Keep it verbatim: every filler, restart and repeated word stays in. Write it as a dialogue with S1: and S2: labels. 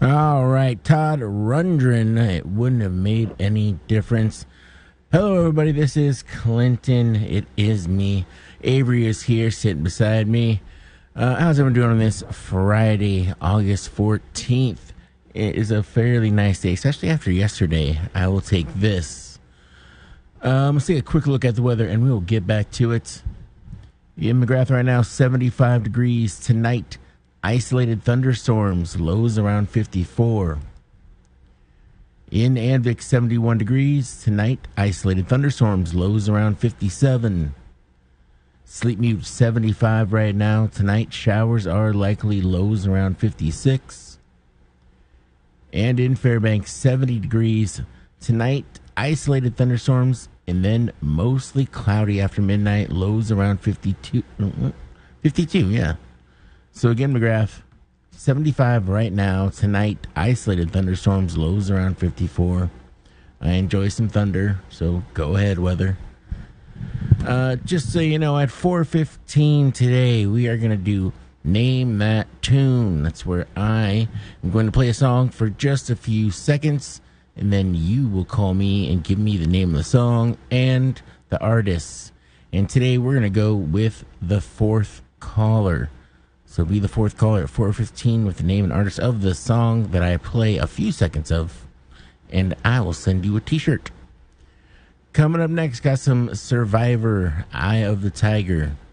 S1: All right, Todd Rundgren. It wouldn't have made any difference. Hello, everybody. This is Clinton. It is me. Avery is here sitting beside me. Uh, how's everyone doing on this Friday, August fourteenth? It is a fairly nice day, especially after yesterday. I will take this. Um, let's take a quick look at the weather, and we will get back to it. In McGrath right now, seventy-five degrees. Tonight, isolated thunderstorms, lows around fifty-four. In Anvik, seventy-one degrees. Tonight, isolated thunderstorms, lows around fifty-seven. Sleep Mute, seventy-five right now. Tonight, showers are likely, lows around fifty-six. And in Fairbanks, seventy degrees. Tonight, isolated thunderstorms, and then mostly cloudy after midnight, lows around fifty-two. fifty-two, yeah. So again, McGrath, seventy-five right now. Tonight, isolated thunderstorms, lows around fifty-four. I enjoy some thunder, so go ahead, weather. Uh, just so you know, at four fifteen today, we are going to do Name That Tune. That's where I am going to play a song for just a few seconds, and then you will call me and give me the name of the song and the artist. And today, we're going to go with The Fourth Caller. So be the fourth caller at four fifteen with the name and artist of the song that I play a few seconds of, and I will send you a t-shirt. Coming up next, got some Survivor, Eye of the Tiger.